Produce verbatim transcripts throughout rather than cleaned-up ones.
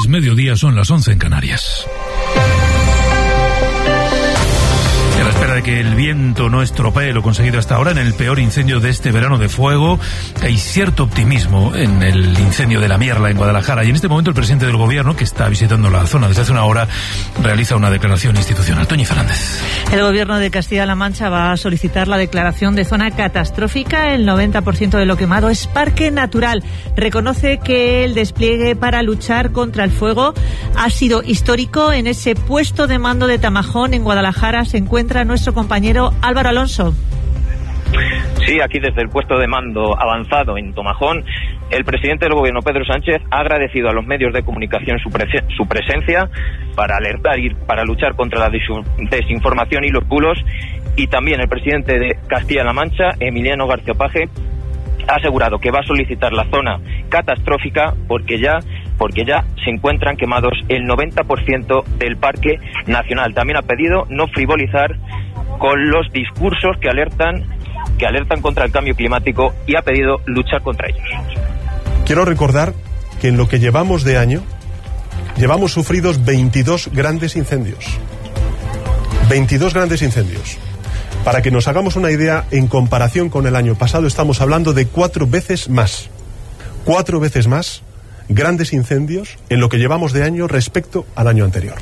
Es mediodía, son las once en Canarias. A la espera de que el viento no estropee lo conseguido hasta ahora en el peor incendio de este verano de fuego, hay cierto optimismo en el incendio de La Mierla en Guadalajara, y en este momento el presidente del gobierno, que está visitando la zona desde hace una hora, realiza una declaración institucional. Toñi Fernández. El gobierno de Castilla-La Mancha va a solicitar la declaración de zona catastrófica. El noventa por ciento de lo quemado es parque natural. Reconoce que el despliegue para luchar contra el fuego ha sido histórico. En ese puesto de mando de Tamajón, en Guadalajara, se encuentra nuestro compañero Álvaro Alonso. Sí, aquí desde el puesto de mando avanzado en Tomajón, el presidente del gobierno, Pedro Sánchez, ha agradecido a los medios de comunicación su, prese- su presencia para alertar y para luchar contra la desinformación y los bulos, y también el presidente de Castilla-La Mancha, Emiliano García Paje, ha asegurado que va a solicitar la zona catastrófica porque ya porque ya se encuentran quemados el noventa por ciento del Parque Nacional. También ha pedido no frivolizar con los discursos que alertan que alertan contra el cambio climático y ha pedido luchar contra ellos. Quiero recordar que en lo que llevamos de año llevamos sufridos veintidós grandes incendios. veintidós grandes incendios. Para que nos hagamos una idea, en comparación con el año pasado, estamos hablando de cuatro veces más. Cuatro veces más grandes incendios en lo que llevamos de año respecto al año anterior.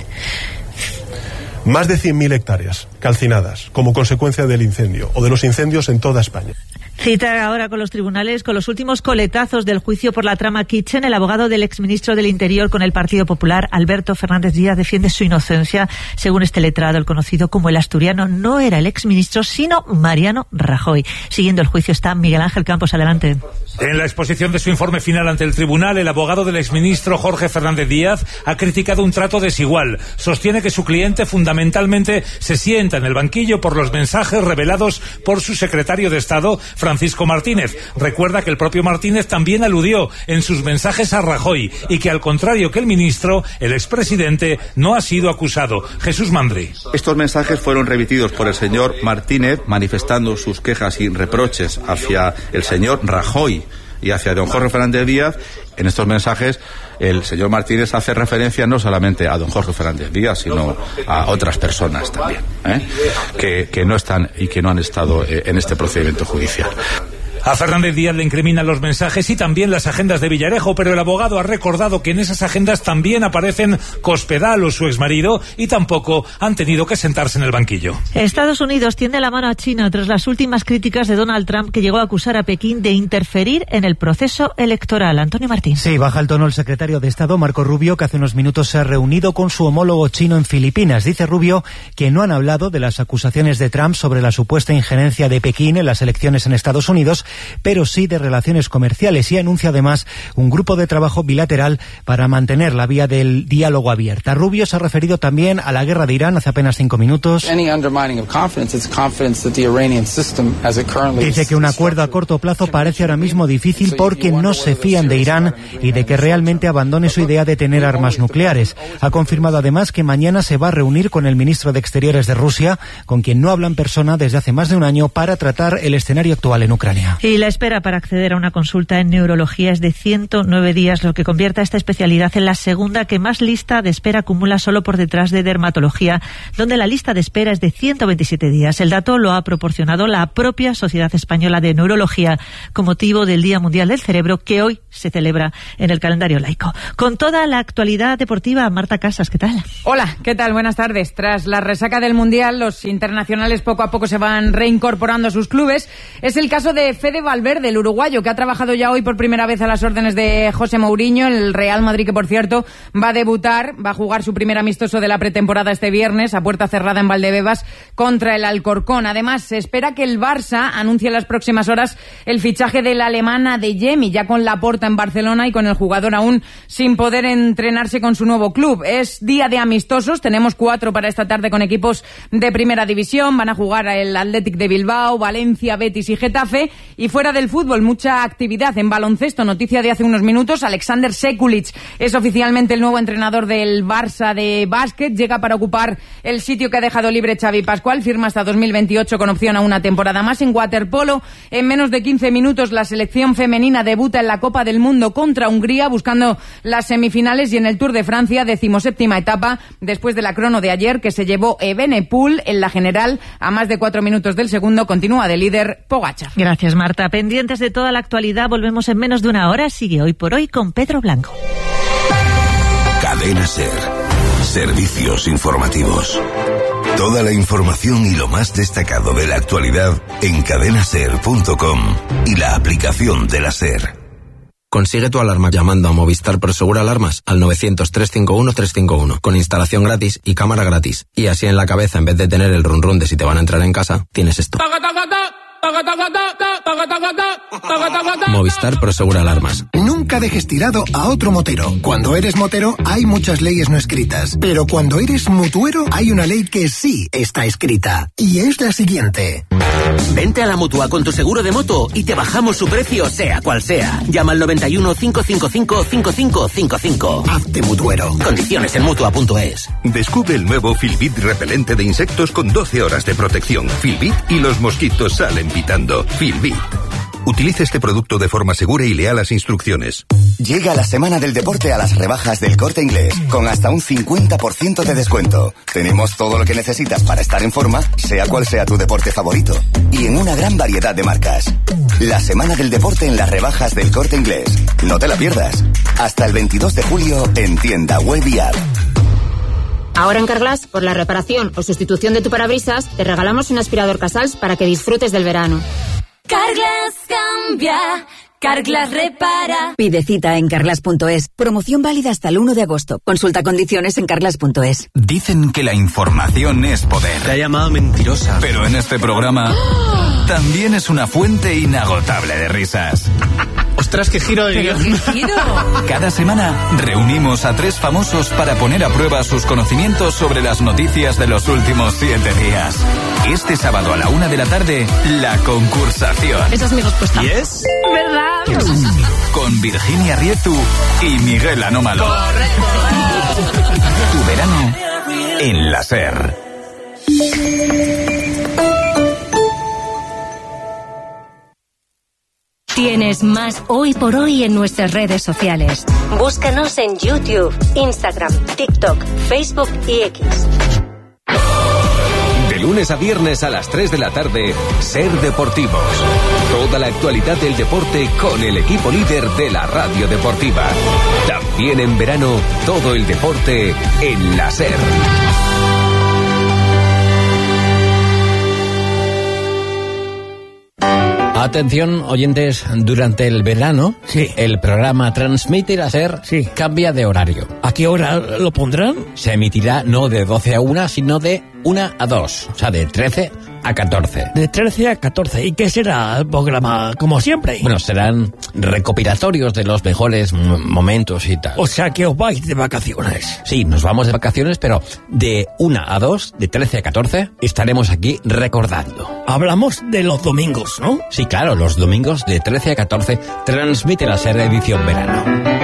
Más de cien mil hectáreas calcinadas como consecuencia del incendio o de los incendios en toda España. Cita ahora con los tribunales con los últimos coletazos del juicio por la trama Kitchen. El abogado del exministro del Interior con el Partido Popular, Alberto Fernández Díaz, defiende su inocencia. Según este letrado, el conocido como el asturiano no era el exministro, sino Mariano Rajoy. Siguiendo el juicio está Miguel Ángel Campos. Adelante. En la exposición de su informe final ante el tribunal, el abogado del exministro Jorge Fernández Díaz ha criticado un trato desigual. Sostiene que su cliente fundamentalmente se sienta en el banquillo por los mensajes revelados por su secretario de Estado, Francisco Martínez. Recuerda que el propio Martínez también aludió en sus mensajes a Rajoy y que, al contrario que el ministro, el expresidente no ha sido acusado. Jesús Mandri. Estos mensajes fueron remitidos por el señor Martínez manifestando sus quejas y reproches hacia el señor Rajoy y hacia don Jorge Fernández Díaz. En estos mensajes el señor Martínez hace referencia no solamente a don Jorge Fernández Díaz, sino a otras personas también, ¿eh? que, que no están y que no han estado eh, en este procedimiento judicial. A Fernández Díaz le incriminan los mensajes y también las agendas de Villarejo, pero el abogado ha recordado que en esas agendas también aparecen Cospedal o su exmarido y tampoco han tenido que sentarse en el banquillo. Estados Unidos tiende la mano a China tras las últimas críticas de Donald Trump, que llegó a acusar a Pekín de interferir en el proceso electoral. Antonio Martín. Sí, baja el tono el secretario de Estado, Marco Rubio, que hace unos minutos se ha reunido con su homólogo chino en Filipinas. Dice Rubio que no han hablado de las acusaciones de Trump sobre la supuesta injerencia de Pekín en las elecciones en Estados Unidos, pero sí de relaciones comerciales, y anuncia además un grupo de trabajo bilateral para mantener la vía del diálogo abierta. Rubio se ha referido también a la guerra de Irán hace apenas cinco minutos. Dice que un acuerdo a corto plazo parece ahora mismo difícil porque no se fían de Irán y de que realmente abandone su idea de tener armas nucleares. Ha confirmado además que mañana se va a reunir con el ministro de Exteriores de Rusia, con quien no habla en persona desde hace más de un año, para tratar el escenario actual en Ucrania. Y la espera para acceder a una consulta en neurología es de ciento nueve días, lo que convierte a esta especialidad en la segunda que más lista de espera acumula, solo por detrás de dermatología, donde la lista de espera es de ciento veintisiete días. El dato lo ha proporcionado la propia Sociedad Española de Neurología con motivo del Día Mundial del Cerebro, que hoy se celebra en el calendario laico. Con toda la actualidad deportiva, Marta Casas, ¿qué tal? Hola, ¿qué tal? Buenas tardes. Tras la resaca del Mundial, los internacionales poco a poco se van reincorporando a sus clubes. Es el caso de Fede Valverde, el uruguayo, que ha trabajado ya hoy por primera vez a las órdenes de José Mourinho, el Real Madrid, que por cierto va a debutar, va a jugar su primer amistoso de la pretemporada este viernes a puerta cerrada en Valdebebas contra el Alcorcón. Además, se espera que el Barça anuncie en las próximas horas el fichaje del alemán Adeyemi, ya con Laporta en Barcelona y con el jugador aún sin poder entrenarse con su nuevo club. Es día de amistosos, tenemos cuatro para esta tarde con equipos de primera división. Van a jugar el Athletic de Bilbao, Valencia, Betis y Getafe, Y fuera del fútbol, mucha actividad en baloncesto. Noticia de hace unos minutos, Alexander Sekulic es oficialmente el nuevo entrenador del Barça de básquet. Llega para ocupar el sitio que ha dejado libre Xavi Pascual. Firma hasta dos mil veintiocho con opción a una temporada más. En waterpolo, en menos de quince minutos, la selección femenina debuta en la Copa del Mundo contra Hungría, buscando las semifinales. Y en el Tour de Francia, decimoséptima etapa, después de la crono de ayer, que se llevó Evenepoel. En la general, a más de cuatro minutos del segundo, continúa de líder Pogačar. Gracias, Marta. Pendientes de toda la actualidad, volvemos en menos de una hora. Sigue Hoy por Hoy con Pedro Blanco. Cadena SER. Servicios informativos. Toda la información y lo más destacado de la actualidad en cadena ser punto com y la aplicación de la SER. Consigue tu alarma llamando a Movistar Prosegur Alarmas al novecientos, trescientos cincuenta y uno, trescientos cincuenta y uno, con instalación gratis y cámara gratis. Y así en la cabeza, en vez de tener el run run de si te van a entrar en casa, tienes esto. Movistar Prosegur Alarmas. Nunca dejes tirado a otro motero. Cuando eres motero hay muchas leyes no escritas, pero cuando eres mutuero hay una ley que sí está escrita, y es la siguiente. Vente a la Mutua con tu seguro de moto y te bajamos su precio sea cual sea. Llama al noventa y uno, cinco cinco cinco, cinco cinco cinco cinco. Hazte mutuero. Condiciones en mutua punto es. Descubre el nuevo Filbit repelente de insectos con doce horas de protección. Filbit y los mosquitos salen pitando. Filbit. Utilice este producto de forma segura y lea las instrucciones. Llega la semana del deporte a las rebajas del Corte Inglés, con hasta un cincuenta por ciento de descuento. Tenemos todo lo que necesitas para estar en forma, sea cual sea tu deporte favorito. Y en una gran variedad de marcas. La semana del deporte en las rebajas del Corte Inglés. No te la pierdas. Hasta el veintidós de julio en tienda web y app. Ahora en Carglass, por la reparación o sustitución de tu parabrisas, te regalamos un aspirador Casals para que disfrutes del verano. Carglass cambia, Carglass repara. Pide cita en carglass punto es. Promoción válida hasta el uno de agosto. Consulta condiciones en carglass punto es. Dicen que la información es poder. Te ha llamado mentirosa. Pero en este programa ¡oh! También es una fuente inagotable de risas. ¡Ostras, qué giro de guión! ¡Qué giro! Cada semana reunimos a tres famosos para poner a prueba sus conocimientos sobre las noticias de los últimos siete días. Este sábado a la una de la tarde, la concursación. Esa es mi respuesta. ¿Y es? ¿Verdad? Con Virginia Riezu y Miguel Anómalo. Correcto. Tu verano en la SER. Tienes más Hoy por Hoy en nuestras redes sociales. Búscanos en YouTube, Instagram, TikTok, Facebook y X. De lunes a viernes a las tres de la tarde, SER Deportivos. Toda la actualidad del deporte con el equipo líder de la radio deportiva. También en verano, todo el deporte en la SER. Atención, oyentes, durante el verano, sí. el programa Transmite la SER sí. cambia de horario. ¿A qué hora lo pondrán? Se emitirá no de doce a una, sino de una a dos, o sea, de trece a catorce. De trece a catorce. ¿Y qué será el programa? Como siempre. Bueno, serán recopilatorios de los mejores m- momentos y tal. O sea, que os vais de vacaciones. Sí, nos vamos de vacaciones, pero de una a dos, de trece a catorce, estaremos aquí recordando. Hablamos de los domingos, ¿no? Sí, claro, los domingos de trece a catorce transmite la SER edición verano.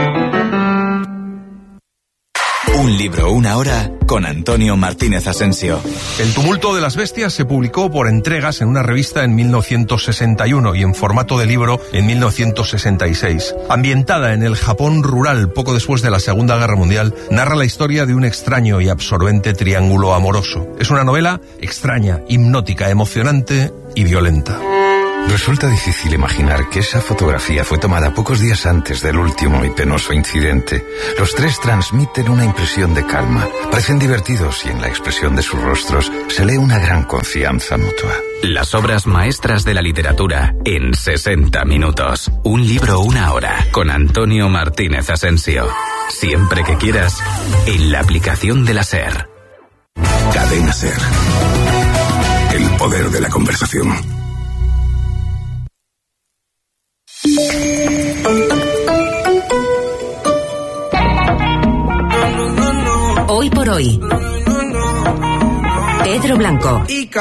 Un libro, una hora, con Antonio Martínez Asensio. El tumulto de las bestias se publicó por entregas en una revista en mil novecientos sesenta y uno y en formato de libro en mil novecientos sesenta y seis. Ambientada en el Japón rural poco después de la Segunda Guerra Mundial, narra la historia de un extraño y absorbente triángulo amoroso. Es una novela extraña, hipnótica, emocionante y violenta. Resulta difícil imaginar que esa fotografía fue tomada pocos días antes del último y penoso incidente. Los tres transmiten una impresión de calma, parecen divertidos y en la expresión de sus rostros se lee una gran confianza mutua. Las obras maestras de la literatura en sesenta minutos. Un libro, una hora, con Antonio Martínez Asensio. Siempre que quieras, en la aplicación de la SER. Cadena SER. El poder de la conversación. Hoy por hoy. Pedro Blanco.